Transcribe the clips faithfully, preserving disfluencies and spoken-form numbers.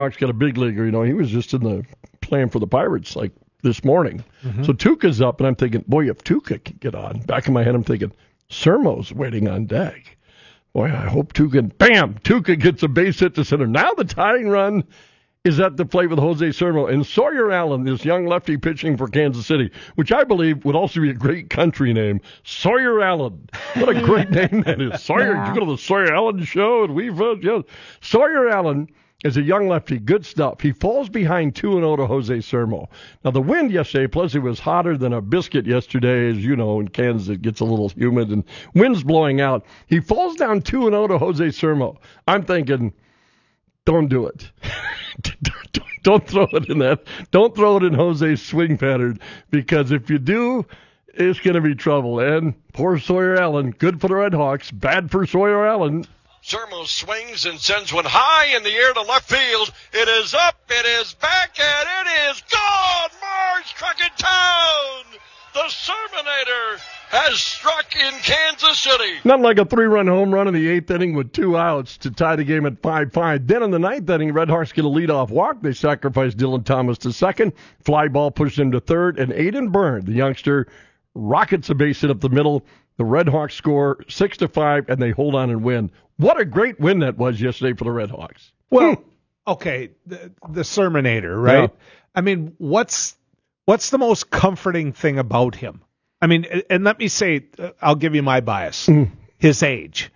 Hawks got a big leaguer. You know, he was just in the playing for the Pirates like this morning. Mm-hmm. So Tuukka's up, and I'm thinking, boy, if Tuukka can get on. Back in my head, I'm thinking, Sermo's waiting on deck. Boy, I hope Tuukka, bam, Tuukka gets a base hit to center. Now the tying run is at the plate with Jose Sermo. And Sawyer Allen, this young lefty pitching for Kansas City, which I believe would also be a great country name, Sawyer Allen. What a great name that is. Sawyer, yeah. You go to the Sawyer Allen show, and we've, uh, yeah. Sawyer Allen is a young lefty, good stuff. He falls behind two and oh to Jose Sermo. Now, the wind yesterday, plus it was hotter than a biscuit yesterday. As you know, in Kansas, it gets a little humid and wind's blowing out. He falls down two and oh to Jose Sermo. I'm thinking, don't do it. Don't throw it in that. Don't throw it in Jose's swing pattern, because if you do, it's going to be trouble. And poor Sawyer Allen, good for the Red Hawks, bad for Sawyer Allen. Sermo swings and sends one high in the air to left field. It is up, it is back, and it is gone. Marge Truckin' Town. The Serminator has struck in Kansas City. Nothing like a three-run home run in the eighth inning with two outs to tie the game at five five. Then in the ninth inning, Red Hawks get a leadoff walk. They sacrifice Dylan Thomas to second. Fly ball pushes him to third, and Aiden Byrne, the youngster, rockets a base hit up the middle. The Red Hawks score six to five, and they hold on and win. What a great win that was yesterday for the Red Hawks. Well, okay, the, the Serminator, right? Yeah. I mean, what's what's the most comforting thing about him? I mean, and let me say, I'll give you my bias. Mm. His age.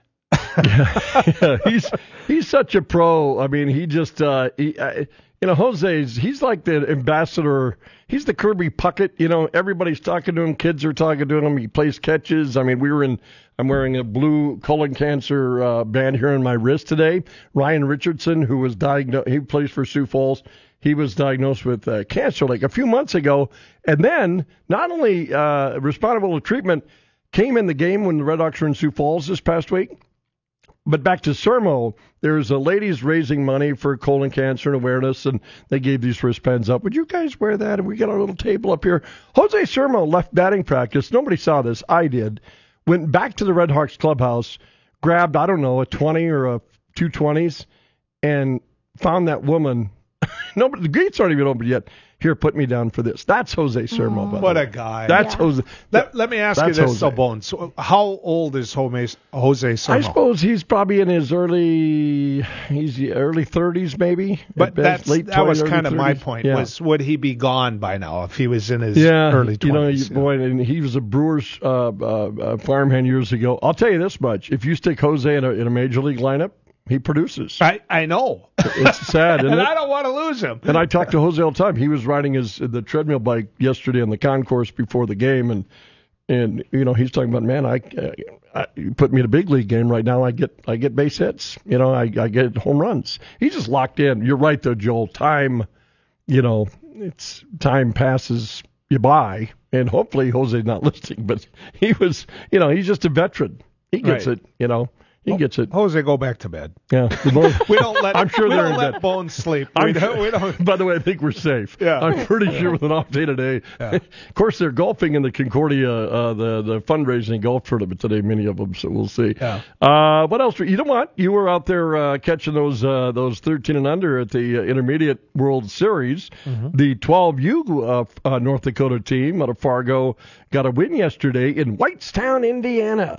yeah, yeah, he's he's such a pro. I mean, he just uh, he, uh, you know, Jose's he's like the ambassador. He's the Kirby Puckett. You know, everybody's talking to him. Kids are talking to him. He plays catches. I mean, we were in. I'm wearing a blue colon cancer uh, band here on my wrist today. Ryan Richardson, who was diagnosed, he plays for Sioux Falls. He was diagnosed with uh, cancer like a few months ago, and then not only uh, responded to treatment, came in the game when the Red Hawks were in Sioux Falls this past week. But back to Sermo, there's a ladies raising money for colon cancer and awareness, and they gave these wristbands up. Would you guys wear that? And we got our little table up here. Jose Sermo left batting practice. Nobody saw this. I did. Went back to the Red Hawks clubhouse, grabbed, I don't know, a twenty or a two twenties, and found that woman. Nobody, the gates aren't even open yet. Here, put me down for this. That's Jose Sermo. Oh, what a guy. That's yeah. Jose. Let, let me ask you this, so Bones. How old is Jose, Jose Sermo? I suppose he's probably in his early, he's early thirties, maybe. But that's, late that was kind of my point. Yeah. Was would he be gone by now if he was in his yeah, early twenties? You know, boy, and he was a Brewers uh, uh, farmhand years ago. I'll tell you this much: if you stick Jose in a, in a major league lineup, he produces. I, I know. It's sad, isn't and it? I don't want to lose him. And I talked to Jose all the time. He was riding his the treadmill bike yesterday on the concourse before the game, and and you know he's talking about, man, I, I you put me in a big league game right now, I get I get base hits, you know, I I get home runs. He's just locked in. You're right though, Joel. Time, you know, it's time passes you by, and hopefully Jose's not listening, but he was, you know, he's just a veteran. He gets right. it, you know. He gets it. Jose, go back to bed. Yeah, we don't let. I'm sure we they're don't in let bed. Bones sleep. I'm We don't, sure, we don't. By the way, I think we're safe. Yeah. I'm pretty sure with an off day today. Yeah. Of course, they're golfing in the Concordia, uh, the the fundraising golf tournament today. Many of them, so we'll see. Yeah. Uh, what else? You know what? You were out there uh, catching those uh, those thirteen and under at the uh, Intermediate World Series. Mm-hmm. The twelve U uh, uh, North Dakota team out of Fargo got a win yesterday in Whitestown, Indiana.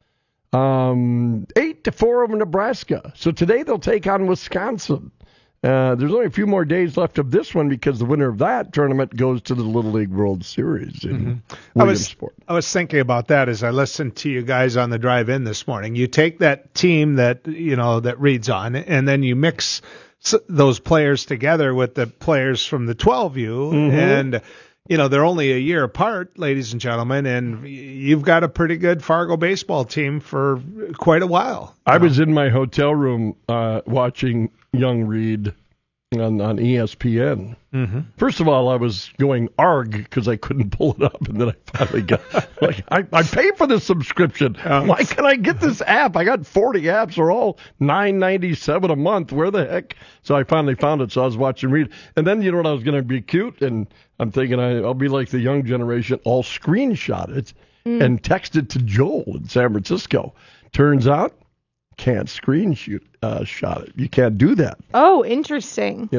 Um, eight to four over Nebraska. So today they'll take on Wisconsin. Uh, there's only a few more days left of this one because the winner of that tournament goes to the Little League World Series in mm-hmm. I was, Williamsport. I was thinking about that as I listened to you guys on the drive in this morning. You take that team that, you know, that Reed's on, and then you mix those players together with the players from the twelve U, mm-hmm. and you know, they're only a year apart, ladies and gentlemen, and you've got a pretty good Fargo baseball team for quite a while. I know? was in my hotel room uh, watching young Reed on, on E S P N. Mm-hmm. First of all, I was going arg because I couldn't pull it up, and then I finally got like I, I paid for this subscription. Um, Why can I get this app? I got forty apps. They're all nine ninety-seven a month. Where the heck? So I finally found it. So I was watching Reed, and then you know what? I was going to be cute, and I'm thinking I, I'll be like the young generation. I'll screenshot it mm. and text it to Joel in San Francisco. Turns out can't screen shoot, uh, shot it. You can't do that. Oh, interesting.